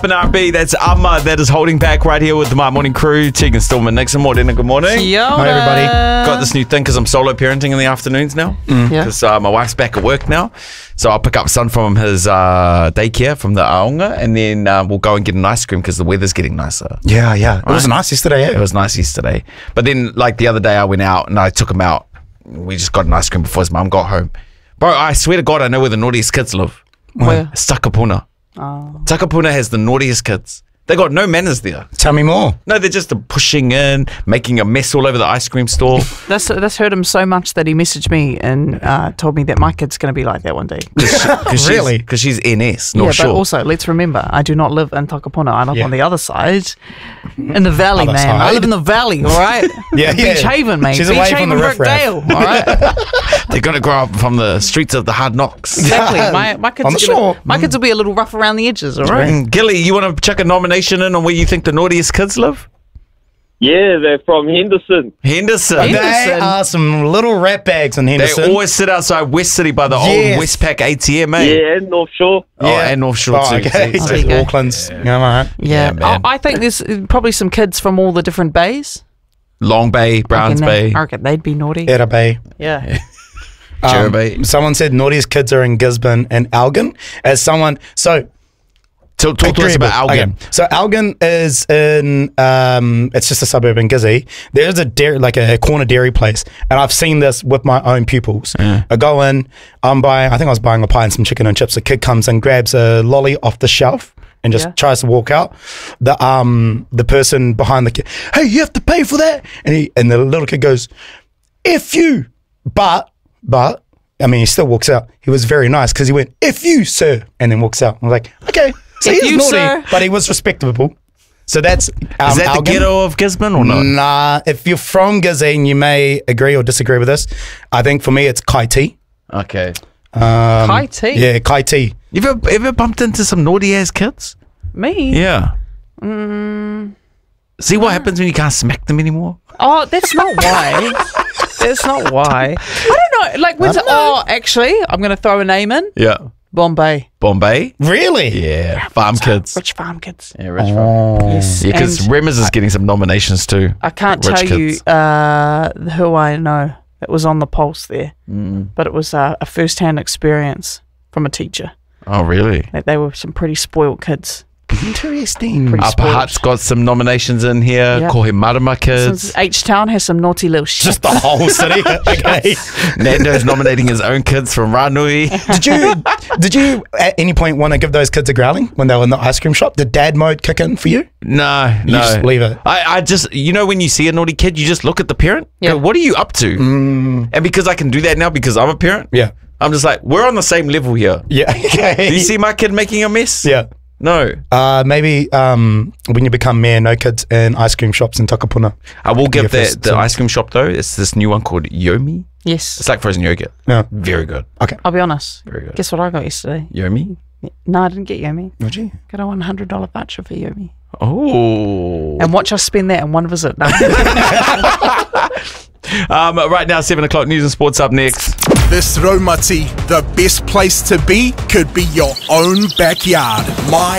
RB, that's Amma that is holding back right here with the My Morning Crew. Tegan Stillman, Nixon, Morning, good morning. Hi, everybody. Got this new thing because I'm solo parenting in the afternoons now. Because my wife's back at work now. So I'll pick up son from his daycare from the Aonga, and then we'll go and get an ice cream because the weather's getting nicer. Yeah. It was nice yesterday, It was nice yesterday. But then, like, the other day I went out and I took him out. We just got an ice cream before his mum got home. Bro, I swear to God, I know where the naughtiest kids live. Where? Takapuna. Takapuna has the naughtiest kids. They got no manners there. Tell me more. No, they're just pushing in, making a mess all over the ice cream store. That's hurt him so much that he messaged me and told me that my kid's going to be like that one day. Really? Because she's NS, Yeah, North Shore. but also, let's remember, I do not live in Takapuna. I live on the other side, in the valley, Other man. side? I live in the valley, all right? Yeah. Beach Haven, mate. She's Beach away from Haven, the riffraff. Brookdale, all right? They're going to grow up from the streets of the hard knocks. Exactly. My kids On the shore. My kids will be a little rough around the edges, all right? And Gilly, you want to chuck a nomination in on where you think the naughtiest kids live? Yeah, they're from Henderson. Henderson. They are some little rat bags in They Henderson. always sit outside West City by the Yes. old Westpac ATM, eh? Yeah, and North Shore. Oh, and North Shore too. Okay. See, there you So go. Auckland's. Yeah, all right. Yeah, man. I think there's probably some kids from all the different bays. Long Bay, Browns Bay, I reckon they'd be naughty. Era Bay. Yeah. Jeremy. Someone said naughtiest kids are in Gisborne and Elgin. As someone, so Talk to us about Elgin. Okay. So Elgin is in, it's just a suburb in Gizzy. There's a dairy, like a corner dairy place, and I've seen this with my own pupils. I go in, I think I was buying a pie and some chicken and chips. A kid comes and grabs a lolly off the shelf and just tries to walk out. The person behind the kid, hey, you have to pay for that, and the little kid goes, F you, but I mean, he still walks out. He was very nice because he went, F you, sir, and then walks out. I was like, okay. So F he is you, naughty, sir. but he was respectable. So that's Is that Elgin. the ghetto of Gisborne or not? Nah, if you're from Gizzy, you may agree or disagree with this. I think for me, it's Kaiti. Okay. High tea. Yeah, Kaiti. You ever bumped into some naughty ass kids? Me? Yeah. See what happens when you can't smack them anymore? Oh, that's not why. That's not why. I don't know. Like, when's it? Oh, actually, I'm going to throw a name in. Yeah. Bombay. Bombay? Really? Yeah. Farm kids. Rich farm kids. Yeah, rich farm. Yes. Yeah, because And Remmers is getting some nominations too. I can't Rich tell kids. you who I know that was on the pulse there, but it was a first-hand experience from a teacher. Oh, really? That they were some pretty spoiled kids. Interesting. Pretty Upper spoiled. Hutt's got some nominations in here. Yeah. Call him Marama kids. Since H-Town has some naughty little shit. Just the whole city. Okay. Nando's nominating his own kids from Ranui. Did you at any point want to give those kids a growling when they were in the ice cream shop? Did dad mode kick in for you? No. just leave it. I just, when you see a naughty kid, you just look at the parent. Yeah. Go, what are you up to? And because I can do that now because I'm a parent, Yeah. I'm just like, we're on the same level here. Yeah. Okay. Do you see my kid making a mess? Yeah. No. Maybe when you become mayor, no kids in ice cream shops in Takapuna. I will give Your first the son. ice cream shop though. It's this new one called Yomi. Yes. It's like frozen yogurt. Yeah. Very good. Okay. I'll be honest. Very good. Guess what I got yesterday? Yomi? No, I didn't get Yomi. Would you? Got a $100 voucher for Yomi. Oh. And watch us spend that in one visit. No. Right now, 7 o'clock news and sports up next. This Raumati, the best place to be could be your own backyard. My